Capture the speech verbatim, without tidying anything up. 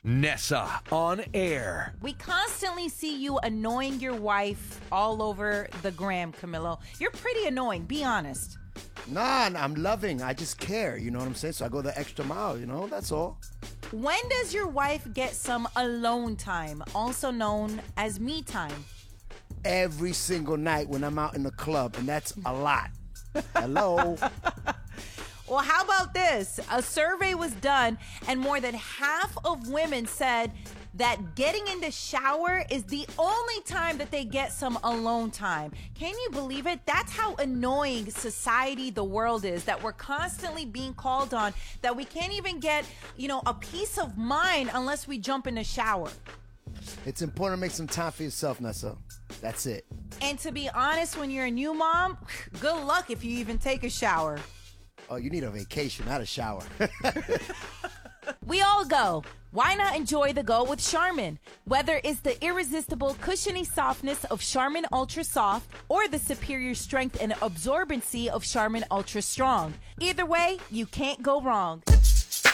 Nessa on air. We constantly see you annoying your wife all over the gram, Camilo. You're pretty annoying, be honest. Nah, I'm loving. I just care, you know what I'm saying? So I go the extra mile, you know? That's all. When does your wife get some alone time, also known as me time? Every single night when I'm out in the club, and that's a lot. Hello? Well, how about this? A survey was done, and more than half of women said that getting in the shower is the only time that they get some alone time. Can you believe it? That's how annoying society, the world is, that we're constantly being called on, that we can't even get, you know, a peace of mind unless we jump in the shower. It's important to make some time for yourself, Nessa. That's it. And to be honest, when you're a new mom, good luck if you even take a shower. Oh, you need a vacation, not a shower. We all go. Why not enjoy the go with Charmin? Whether it's the irresistible cushiony softness of Charmin Ultra Soft or the superior strength and absorbency of Charmin Ultra Strong. Either way, you can't go wrong.